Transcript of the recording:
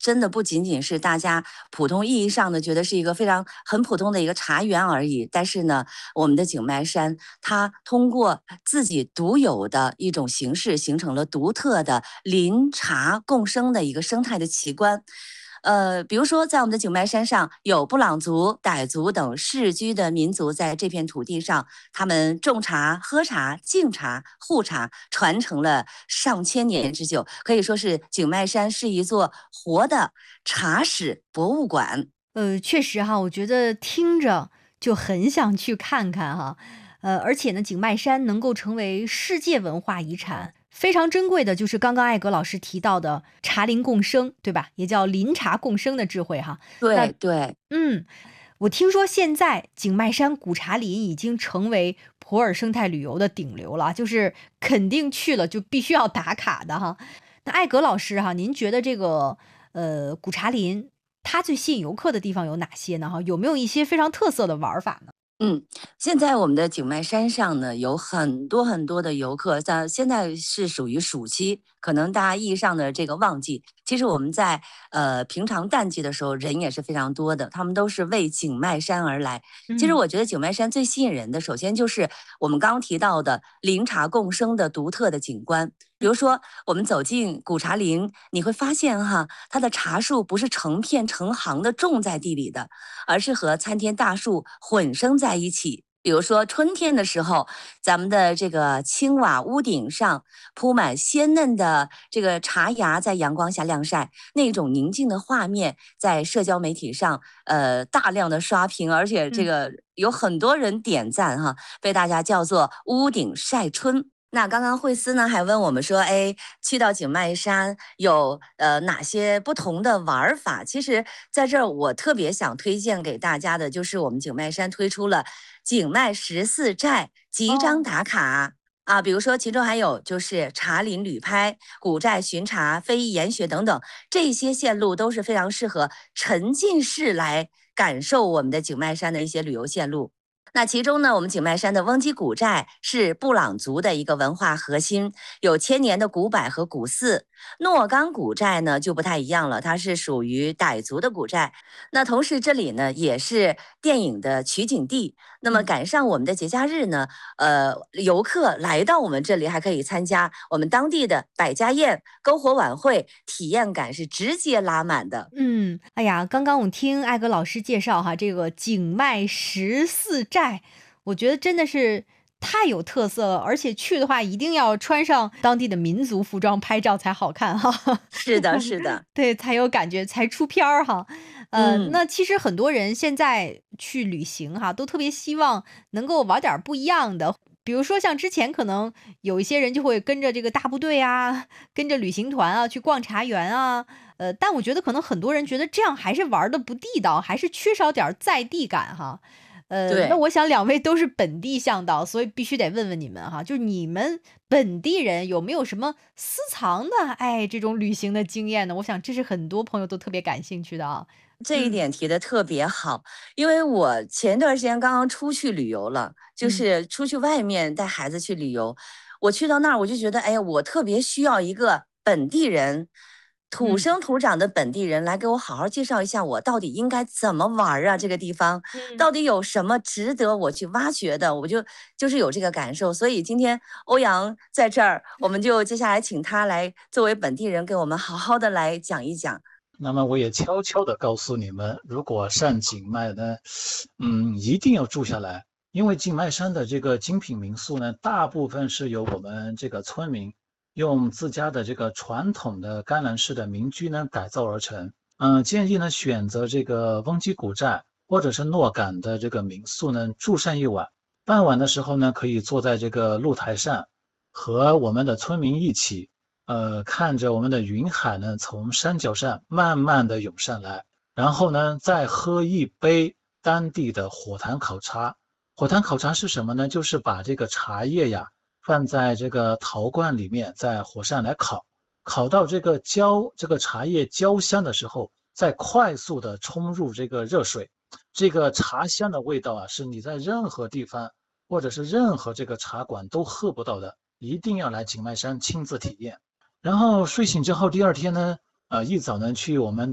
真的不仅仅是大家普通意义上的觉得是一个很普通的一个茶园而已。但是呢，我们的景迈山它通过自己独有的一种形式，形成了独特的林茶共生的一个生态的奇观。比如说，在我们的景迈山上，有布朗族、傣族等世居的民族在这片土地上，他们种茶、喝茶、敬茶、护茶，传承了上千年之久，可以说是景迈山是一座活的茶史博物馆。 确实哈，我觉得听着就很想去看看哈。而且呢，景迈山能够成为世界文化遗产，非常珍贵的就是刚刚艾格老师提到的茶林共生，对吧？也叫林茶共生的智慧哈。那对对。 嗯，我听说现在景迈山古茶林已经成为普洱生态旅游的顶流了，就是肯定去了就必须要打卡的哈。那艾格老师哈，您觉得这个古茶林它最吸引游客的地方有哪些呢？哈，有没有一些非常特色的玩法呢？ 现在我们的景迈山上呢，有很多很多的游客，在现在是属于暑期，可能大家意义上的这个旺季。其实我们在平常淡季的时候，人也是非常多的，他们都是为景迈山而来。其实嗯。 我觉得景迈山最吸引人的，首先就是我们刚刚提到的林茶共生的独特的景观。比如说，我们走进古茶林，你会发现哈，它的茶树不是成片成行的种在地里的，而是和参天大树混生在一起。比如说春天的时候，咱们的这个青瓦屋顶上铺满鲜嫩的这个茶芽，在阳光下晾晒，那种宁静的画面，在社交媒体上大量的刷屏，而且这嗯。 个有很多人点赞哈，被大家叫做屋顶晒春。那刚刚惠斯呢还问我们说，哎，去到景迈山有哪些不同的玩法？其实在这儿我特别想推荐给大家的就是我们景迈山推出了景迈14寨集章哦。 打卡。啊，比如说，其中还有就是茶林旅拍、古寨巡茶、非遗研学等等，这些线路都是非常适合沉浸式来感受我们的景迈山的一些旅游线路。那其中呢，我们景迈山的翁基古寨是布朗族的一个文化核心，有千年的古柏和古寺。诺冈古寨呢就不太一样了，它是属于傣族的古寨。那同时这里呢也是电影的取景地。那么嗯。 赶上我们的节假日呢，游客来到我们这里还可以参加我们当地的百家宴、篝火晚会，体验感是直接拉满的。 嗯，哎呀，刚刚我听艾格老师介绍哈，这个景迈14寨，我觉得真的是太有特色了，而且去的话一定要穿上当地的民族服装拍照才好看哈。 是的，是的。 对，才有感觉，才出片儿哈。 嗯。 那其实很多人现在去旅行哈，都特别希望能够玩点儿不一样的。比如说像之前可能有一些人就会跟着这个大部队啊，跟着旅行团啊去逛茶园啊，但我觉得可能很多人觉得这样还是玩的不地道，还是缺少点儿在地感哈。那对。 我想两位都是本地向导，所以必须得问问你们哈，就是你们本地人有没有什么私藏的，哎，这种旅行的经验呢？我想这是很多朋友都特别感兴趣的啊。嗯。 这一点提的特别好，因为我前段时间刚刚出去旅游了，就嗯。 是出去外面带孩子去旅游。我去到那儿，我就觉得，哎呀，我特别需要一个本地人，土嗯。 生土长的本地人来给我好好介绍一下，我到底应该怎么玩儿啊？这个地方嗯。 到底有什么值得我去挖掘的？我就是有这个感受，所以今天欧阳在这儿，我们就接下来请他来作为本地人，给我们好好的来讲一讲。 那么我也悄悄地告诉你们，如果上景迈呢，一定要住下来，因为景迈山的这个精品民宿呢，大部分是由我们这个村民用自家的这个传统的甘南式的民居呢改造而成。建议呢选择这个翁基古寨或者是诺岗的这个民宿呢住上一晚，傍晚的时候呢可以坐在这个露台上，和我们的村民一起。看着我们的云海呢从山脚上慢慢的涌上来，然后呢再喝一杯当地的火塘烤茶。火塘烤茶是什么呢？就是把这个茶叶呀放在这个陶罐里面，在火上来烤，烤到这个茶叶焦香的时候，再快速的冲入这个热水。这个茶香的味道啊，是你在任何地方或者是任何这个茶馆都喝不到的，一定要来景迈山亲自体验。然后睡醒之后，第二天呢，一早呢去我们